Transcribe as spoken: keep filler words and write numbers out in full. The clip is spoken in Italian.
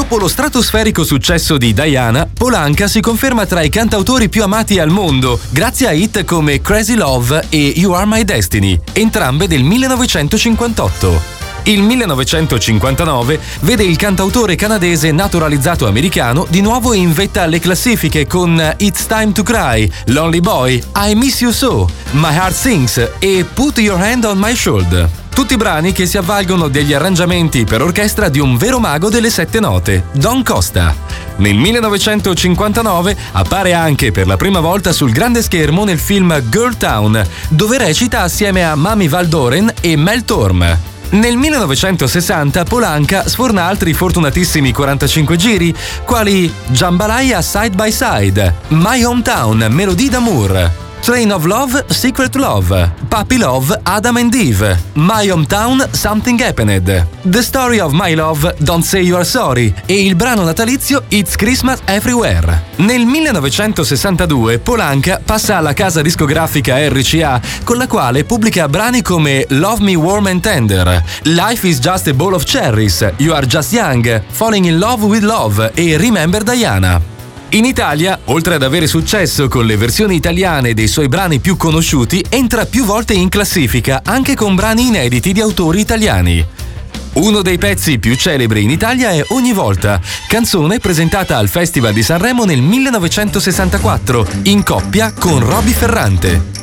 Dopo lo stratosferico successo di Diana, Polanca si conferma tra i cantautori più amati al mondo, grazie a hit come Crazy Love e You Are My Destiny, entrambe del millenovecentocinquantotto. Il millenovecentocinquantanove vede il cantautore canadese naturalizzato americano di nuovo in vetta alle classifiche con It's Time to Cry, Lonely Boy, I Miss You So, My Heart Sings e Put Your Hand on My Shoulder. Tutti brani che si avvalgono degli arrangiamenti per orchestra di un vero mago delle sette note, Don Costa. Nel millenovecentocinquantanove appare anche per la prima volta sul grande schermo nel film Girl Town, dove recita assieme a Mami Val Doren e Mel Torme. Nel millenovecentosessanta Polanca sforna altri fortunatissimi quarantacinque giri, quali Jambalaya Side by Side, My Hometown, Melodie d'amour, Train of Love, Secret Love, Puppy Love, Adam and Eve, My Hometown, Something Happened, The Story of My Love, Don't Say You Are Sorry e il brano natalizio It's Christmas Everywhere. Nel millenovecentosessantadue Polanca passa alla casa discografica R C A, con la quale pubblica brani come Love Me Warm and Tender, Life is Just a Bowl of Cherries, You Are Just Young, Falling in Love with Love e Remember Diana. In Italia, oltre ad avere successo con le versioni italiane dei suoi brani più conosciuti, entra più volte in classifica anche con brani inediti di autori italiani. Uno dei pezzi più celebri in Italia è Ogni volta, canzone presentata al Festival di Sanremo nel millenovecentosessantaquattro, in coppia con Roby Ferrante.